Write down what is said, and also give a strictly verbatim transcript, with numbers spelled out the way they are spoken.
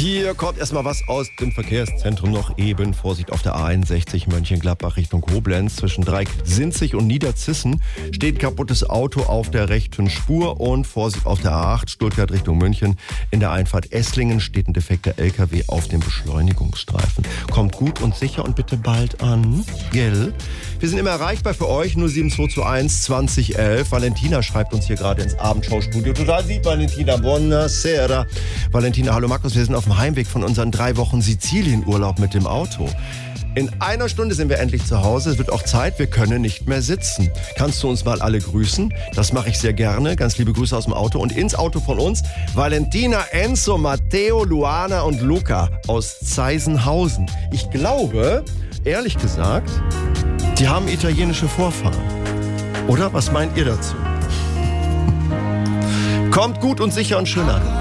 Hier kommt erstmal was aus dem Verkehrszentrum noch eben. Vorsicht auf der A einundsechzig Mönchengladbach Richtung Koblenz. Zwischen Dreieck-Sinzig und Niederzissen steht kaputtes Auto auf der rechten Spur. Und Vorsicht auf der A acht Stuttgart Richtung München. In der Einfahrt Esslingen steht ein defekter L K W auf dem Beschleunigungsstreifen. Kommt gut und sicher und bitte bald an. Gell? Wir sind immer erreichbar für euch. null sieben zwei zwei eins zwanzig elf. Valentina schreibt uns hier gerade ins Abendschaustudio. Total sieht Valentina. Buonasera. Valentina, hallo Markus. Wir sind auf dem Heimweg von unseren drei Wochen Sizilienurlaub mit dem Auto. In einer Stunde sind wir endlich zu Hause. Es wird auch Zeit, wir können nicht mehr sitzen. Kannst du uns mal alle grüßen? Das mache ich sehr gerne. Ganz liebe Grüße aus dem Auto. Und ins Auto von uns Valentina, Enzo, Matteo, Luana und Luca aus Zeisenhausen. Ich glaube, ehrlich gesagt, die haben italienische Vorfahren. Oder? Was meint ihr dazu? Kommt gut und sicher und schön an.